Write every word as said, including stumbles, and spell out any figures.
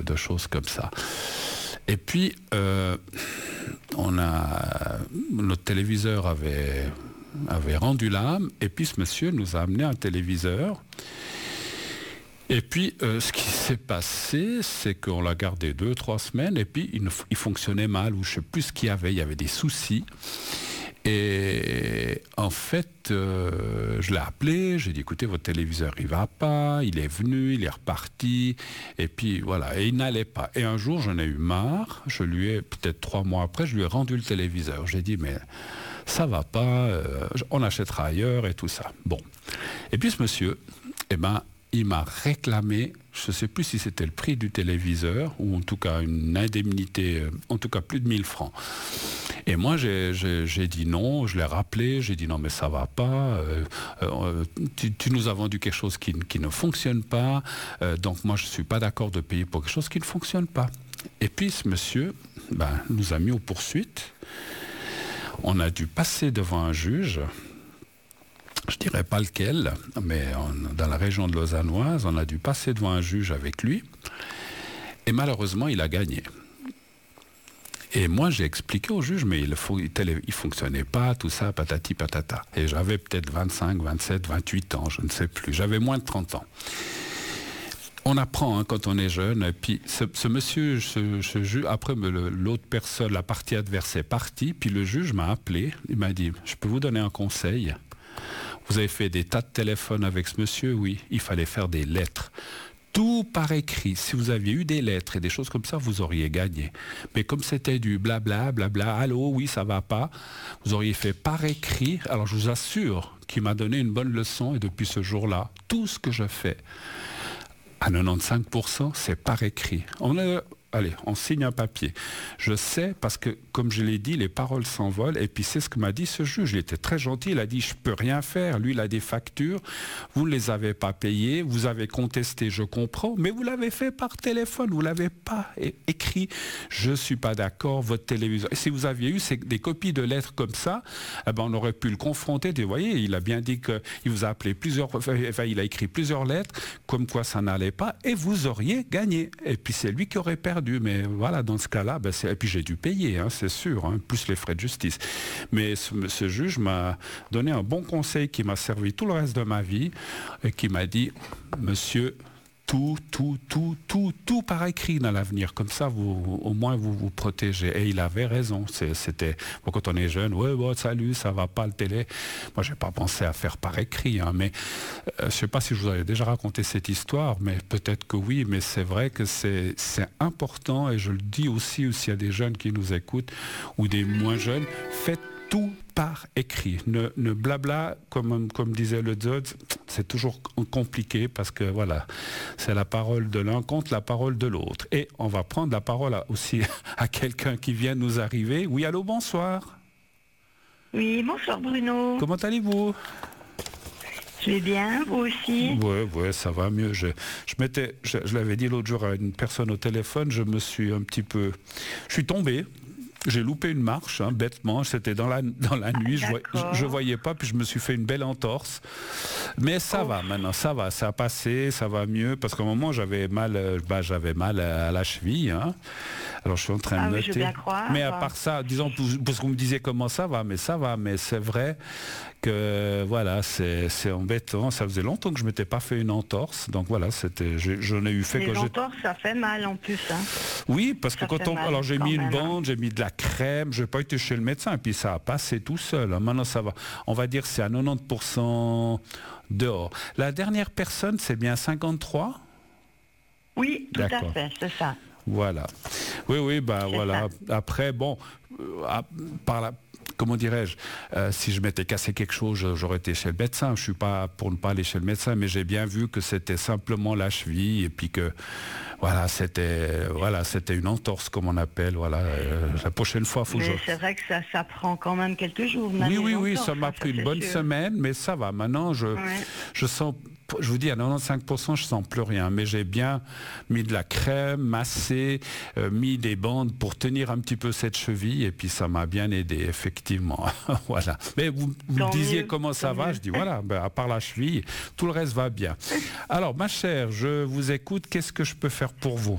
de choses comme ça. Et puis, euh, on a, notre téléviseur avait, avait rendu l'âme, et puis ce monsieur nous a amené un téléviseur. Et puis, euh, ce qui s'est passé, c'est qu'on l'a gardé deux, trois semaines, et puis il, il fonctionnait mal, ou je ne sais plus ce qu'il y avait, il y avait des soucis. Et en fait, euh, je l'ai appelé, j'ai dit, écoutez, votre téléviseur, il ne va pas, il est venu, il est reparti, et puis voilà, et il n'allait pas. Et un jour, j'en ai eu marre, je lui ai, peut-être trois mois après, je lui ai rendu le téléviseur. J'ai dit, mais ça ne va pas, euh, on achètera ailleurs et tout ça. Bon. Et puis ce monsieur, eh ben, il m'a réclamé, je ne sais plus si c'était le prix du téléviseur, ou en tout cas une indemnité, en tout cas plus de mille francs. Et moi, j'ai, j'ai, j'ai dit non, je l'ai rappelé, j'ai dit non, mais ça ne va pas, euh, euh, tu, tu nous as vendu quelque chose qui, qui ne fonctionne pas, euh, donc moi, je ne suis pas d'accord de payer pour quelque chose qui ne fonctionne pas. Et puis, ce monsieur ben, nous a mis aux poursuites. On a dû passer devant un juge. Je ne dirais pas lequel, mais on, dans la région de Lausannoise, on a dû passer devant un juge avec lui. Et malheureusement, il a gagné. Et moi, j'ai expliqué au juge, mais il ne fonctionnait pas, tout ça, patati patata. Et j'avais peut-être vingt-cinq, vingt-sept, vingt-huit ans, je ne sais plus. J'avais moins de trente ans. On apprend hein, quand on est jeune. Et puis ce, ce monsieur, ce, ce juge, après le, l'autre personne, la partie adverse est partie. Puis le juge m'a appelé. Il m'a dit, je peux vous donner un conseil ? Vous avez fait des tas de téléphones avec ce monsieur, oui. Il fallait faire des lettres. Tout par écrit. Si vous aviez eu des lettres et des choses comme ça, vous auriez gagné. Mais comme c'était du blabla, blabla, allô, oui, ça va pas, vous auriez fait par écrit. Alors je vous assure qu'il m'a donné une bonne leçon et depuis ce jour-là, tout ce que je fais, à quatre-vingt-quinze pour cent, c'est par écrit. On a... Allez, on signe un papier. Je sais parce que, comme je l'ai dit, les paroles s'envolent. Et puis c'est ce que m'a dit ce juge. Il était très gentil. Il a dit, je peux rien faire. Lui, il a des factures. Vous ne les avez pas payées. Vous avez contesté, je comprends. Mais vous l'avez fait par téléphone. Vous l'avez pas é- écrit. Je suis pas d'accord. Votre téléviseur. Et si vous aviez eu ces, des copies de lettres comme ça, eh ben, on aurait pu le confronter. Vous voyez, il a bien dit qu'il vous a appelé plusieurs, enfin, il a écrit plusieurs lettres, comme quoi ça n'allait pas. Et vous auriez gagné. Et puis c'est lui qui aurait perdu. Mais voilà, dans ce cas-là, ben c'est... et puis j'ai dû payer, hein, c'est sûr, hein, plus les frais de justice. Mais ce, ce juge m'a donné un bon conseil qui m'a servi tout le reste de ma vie et qui m'a dit, monsieur, tout, tout, tout, tout, tout par écrit dans l'avenir. Comme ça, vous, au moins, vous vous protégez. Et il avait raison. C'est, c'était, bon, quand on est jeune, ouais, ouais, salut, ça va pas le télé. Moi, j'ai pas pensé à faire par écrit, hein, mais euh, je sais pas si je vous avais déjà raconté cette histoire, mais peut-être que oui, mais c'est vrai que c'est, c'est important, et je le dis aussi, s'il y a des jeunes qui nous écoutent, ou des moins jeunes, faites tout par écrit. Ne, ne blabla, comme, comme disait le Zod, c'est toujours compliqué parce que voilà, c'est la parole de l'un contre la parole de l'autre. Et on va prendre la parole à, aussi à quelqu'un qui vient nous arriver. Oui, allô, bonsoir. Oui, bonsoir Bruno. Comment allez-vous ? Je vais bien, vous aussi ? Oui, ouais, ça va mieux. Je, je, m'étais, je, je l'avais dit l'autre jour à une personne au téléphone, je me suis un petit peu... Je suis tombé. J'ai loupé une marche, hein, bêtement. C'était dans la, dans la nuit, je, je, je voyais pas, puis je me suis fait une belle entorse. Mais ça oh. va maintenant, ça va, ça a passé, ça va mieux, parce qu'au moment j'avais mal, bah, j'avais mal à la cheville. Hein. Alors je suis en train ah de oui, noter. Je veux bien croire, mais à part ça, disons, parce qu'on me disait comment ça va, mais ça va, mais c'est vrai que voilà, c'est, c'est embêtant. Ça faisait longtemps que je m'étais pas fait une entorse, donc voilà, c'était, j'en ai eu fait Les quand entorses, j'ai... ça fait mal en plus. Hein. Oui, parce ça que quand on, mal, alors j'ai mis même, une bande, hein. j'ai mis de la crème, j'ai pas été chez le médecin, et puis ça a passé tout seul. Maintenant ça va. On va dire c'est à quatre-vingt-dix pour cent dehors. La dernière personne, c'est bien cinquante-trois ? Oui, tout D'accord. à fait, c'est ça. Voilà. Oui, oui, ben c'est voilà. Ça. Après, bon, euh, à, par la, comment dirais-je, euh, si je m'étais cassé quelque chose, j'aurais été chez le médecin. Je suis pas pour ne pas aller chez le médecin, mais j'ai bien vu que c'était simplement la cheville et puis que, voilà, c'était, voilà, c'était une entorse comme on appelle. Voilà. Euh, la prochaine fois, faut mais que je... c'est vrai que ça, ça prend quand même quelques jours. Oui, oui, oui, entorses, ça m'a hein, pris ça, une bonne sûr. semaine, mais ça va. Maintenant, je, ouais. je sens, je vous dis, à quatre-vingt-quinze pour cent, je sens plus rien. Mais j'ai bien mis de la crème, massé, euh, mis des bandes pour tenir un petit peu cette cheville, et puis ça m'a bien aidé, effectivement. Voilà. Mais vous, vous me disiez mieux, comment ça va, mieux. Je dis voilà, ben, à part la cheville, tout le reste va bien. Alors, ma chère, je vous écoute. Qu'est-ce que je peux faire pour vous ?